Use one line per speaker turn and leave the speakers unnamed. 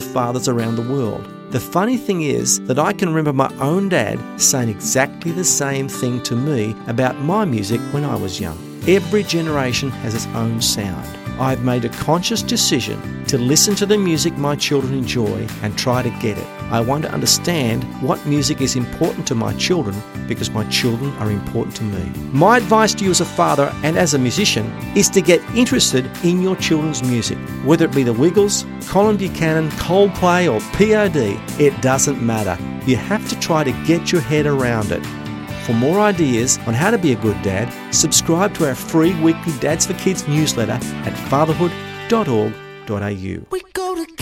fathers around the world. The funny thing is that I can remember my own dad saying exactly the same thing to me about my music when I was young. Every generation has its own sound. I've made a conscious decision to listen to the music my children enjoy and try to get it. I want to understand what music is important to my children because my children are important to me. My advice to you as a father and as a musician is to get interested in your children's music. Whether it be the Wiggles, Colin Buchanan, Coldplay or POD, it doesn't matter. You have to try to get your head around it. For more ideas on how to be a good dad, subscribe to our free weekly Dads for Kids newsletter at fatherhood.org.au.